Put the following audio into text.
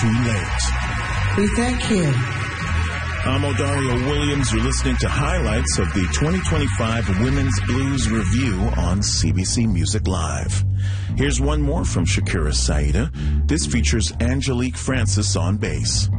too late. We thank him. I'm O'Dario Williams. You're listening to highlights of the 2025 Women's Blues Review on CBC Music Live. Here's one more from Shakira Saida. This features Angelique Francis on bass.